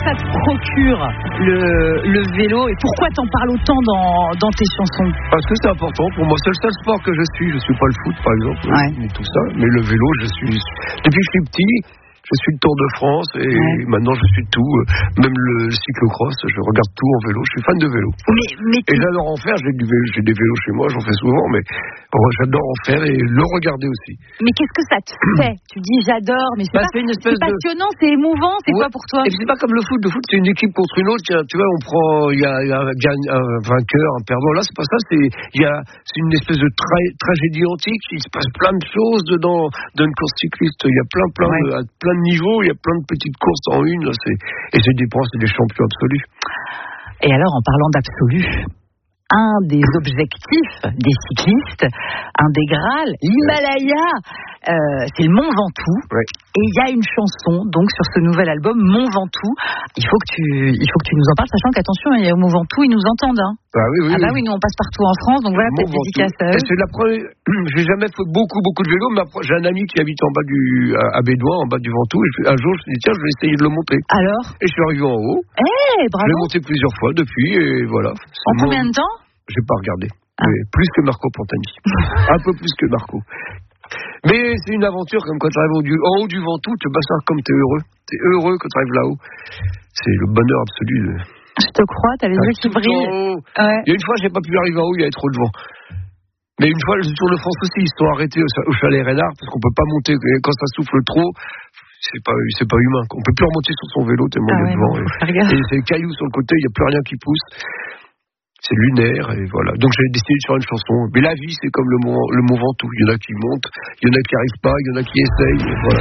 ça te procure le vélo et pourquoi t'en parles autant dans tes chansons? Parce que c'est important pour moi. C'est le seul sport que je suis pas le foot par exemple, ni tout ça, mais le vélo, depuis que je suis petit. Je suis le Tour de France et maintenant je suis tout, même le cyclocross, je regarde tout en vélo, je suis fan de vélo. Et j'adore en faire, j'ai des vélos chez moi, j'en fais souvent, mais j'adore en faire et le regarder aussi. Mais qu'est-ce que ça te fait? Tu dis j'adore, mais c'est passionnant, c'est émouvant, c'est quoi pour toi? Et c'est pas comme le foot c'est une équipe contre une autre, tu vois, on prend, il y a un vainqueur, un perdant, là c'est pas ça, c'est une espèce de tragédie antique, il se passe plein de choses dedans, d'une course cycliste, il y a plein de niveaux, il y a plein de petites courses en une, et c'est des champions absolus. Et alors, en parlant d'absolu, un des objectifs des cyclistes, un des Graals, l'Himalaya, c'est le Mont Ventoux. Et il y a une chanson donc sur ce nouvel album Mont Ventoux. Il faut que tu nous en parles, sachant qu'attention, il y a au Mont Ventoux, ils nous entendent. Hein. Oui, nous on passe partout en France, donc voilà, peut-être dédicace à eux. C'est la première. J'ai jamais fait beaucoup de vélo, mais j'ai un ami qui habite en bas à Bédoin, en bas du Ventoux. Et un jour, je me suis dit tiens, je vais essayer de le monter. Alors? Et je suis arrivé en haut. Bravo. Je l'ai monté plusieurs fois depuis, et voilà. En combien de temps? J'ai pas regardé. Plus que Marco Pantani. Un peu plus que Marco. Mais c'est une aventure comme quand tu arrives en haut du Ventoux, tu passes comme t'es heureux. T'es heureux quand tu arrives là-haut. C'est le bonheur absolu. Je te crois, t'as les yeux qui brillent. Il y a une fois, j'ai pas pu arriver en haut, il y avait trop de vent. Mais une fois, le Tour de France aussi, ils se sont arrêtés au chalet Reynard parce qu'on peut pas monter quand ça souffle trop. C'est pas humain. On peut plus remonter sur son vélo tellement il y a de vent. Et c'est des cailloux sur le côté, il y a plus rien qui pousse. C'est lunaire et voilà. Donc j'ai décidé de faire une chanson. Mais la vie, c'est comme le Mont Ventoux. Il y en a qui montent, il y en a qui arrivent pas, il y en a qui essayent. Voilà.